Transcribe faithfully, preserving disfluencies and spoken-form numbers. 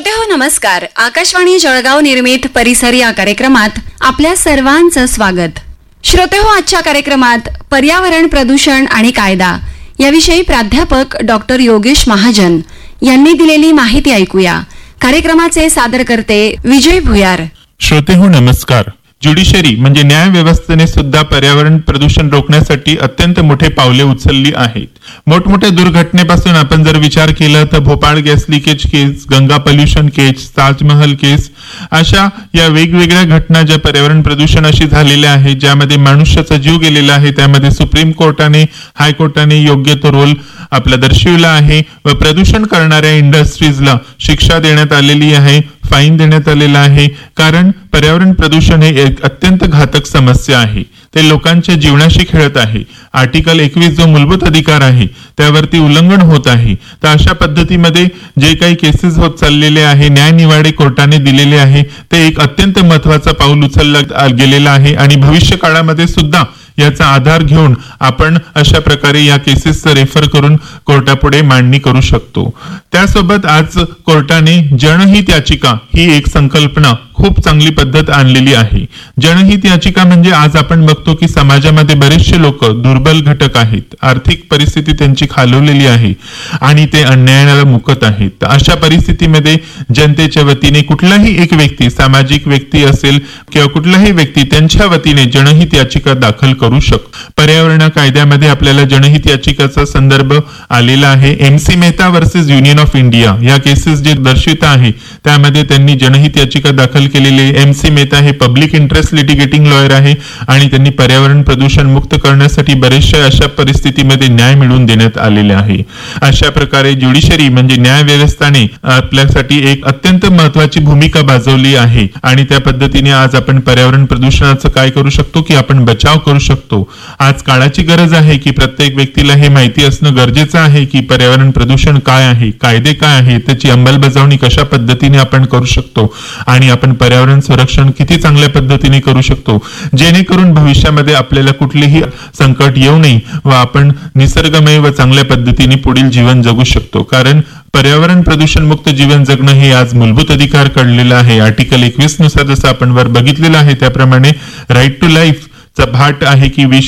श्रोतेहो नमस्कार. आकाशवाणी जळगाव निर्मित परिसर या कार्यक्रमात आपल्या सर्वांचं स्वागत. श्रोतेहो, आजच्या कार्यक्रमात पर्यावरण प्रदूषण आणि कायदा याविषयी प्राध्यापक डॉक्टर योगेश महाजन यांनी दिलेली माहिती ऐकूया. कार्यक्रमाचे सादरकर्ते विजय भुयार. श्रोतेहो नमस्कार. ज्युडिशरी म्हणजे न्याय व्यवस्थेने सुद्धा पर्यावरण प्रदूषण रोखण्यासाठी अत्यंत मोठे पावले उचलली आहेत. मोठमोठ्या दुर्घटनेपासून आपण जर विचार केला तर भोपाळ गॅस लिकेज केस, गंगा पोल्युशन केस, ताजमहल केस, अशा या वेगवेगळ्या घटना ज्या पर्यावरण प्रदूषणाशी झालेल्या आहेत, ज्यामध्ये मनुष्याचा जीव गेलेला आहे, त्यामध्ये सुप्रीम कोर्टाने हायकोर्टाने योग्य तो रोल आपला दर्शविला आहे व प्रदूषण करणाऱ्या इंडस्ट्रीजला शिक्षा देण्यात आलेली आहे, फाईन देण्यात आलेला आहे. कारण पर्यावरण प्रदूषण हे एक अत्यंत घातक समस्या आहे. ते लोकांच्या जीवनाशी खेळत आहे. आर्टिकल एकवीस जो मूलभूत अधिकार आहे त्यावरती उल्लंघन होत आहे. तर अशा पद्धतीमध्ये जे काही केसेस होत चाललेले आहे, न्यायनिवाडे कोर्टाने दिलेले आहे, ते एक अत्यंत महत्वाचा पाऊल उचलला गेलेला आहे आणि भविष्य काळामध्ये सुद्धा याचा आधार घेऊन आपण अशा प्रकारे या केसेसचं रेफर करून कोर्टापुढे मांडणी करू शकतो. त्यासोबत आज कोर्टाने जनहित याचिका ही एक संकल्पना खूप चांगली पद्धत आणलेली आहे. जनहित याचिका म्हणजे आज आपण बघतो की समाजामध्ये बरेचसे लोक दुर्बल घटक आहेत, आर्थिक परिस्थिती त्यांची खालवलेली आहे आणि ते अन्यायाला मुकत आहेत. अशा परिस्थितीमध्ये जनतेच्या वतीने कुठलाही एक व्यक्ती, सामाजिक व्यक्ती असेल किंवा कुठलाही व्यक्ती त्यांच्या वतीने जनहित याचिका दाखल करू शकतो. पर्यावरण कायद्यामध्ये आपल्याला जनहित याचिकाचा संदर्भ आलेला आहे. MC Mehta versus union of India या केसेस जे दर्शित आहे त्यामध्ये त्यांनी जनहित याचिका दाखल केलेली. एमसी मेहता हे पब्लिक इंटरेस्ट लिटिगेटिंग लॉयर आहे आणि त्यांनी पर्यावरण प्रदूषण मुक्त करण्यासाठी बरेचशा अशा परिस्थितीमध्ये न्याय मिळवून देण्यात आलेले आहे. अशा प्रकारे ज्युडिशरी म्हणजे न्याय व्यवस्थाने आपल्यासाठी एक अत्यंत महत्वाची भूमिका बजावली आहे आणि त्या पद्धतीने आज आपण पर्यावरण प्रदूषणाचं काय करू शकतो की आपण बचाव करू शकतो. आज काळाची गरज आहे की प्रत्येक व्यक्तीला हे माहिती असणं गरजेचं आहे की पर्यावरण प्रदूषण काय आहे, कायदे काय आहे, त्याची अंमलबजावणी कशा पद्धतीने आपण करू शकतो आणि आपण पर्यावरण संरक्षण किती चांगल्या पद्धतीने करू शकतो, जेणेकरून भविष्यामध्ये आपल्याला कुठलेही संकट येऊ नये व आपण निसर्गमय व चांगल्या पद्धतीने पुढील जीवन जगू शकतो. कारण पर्यावरण प्रदूषण मुक्त जीवन जगणं हे आज मूलभूत अधिकार काढलेलं आहे. आर्टिकल एकवीस नुसार जसं आपण वर बघितलेलं आहे त्याप्रमाणे राईट टू लाईफ चा भाट आहे की वी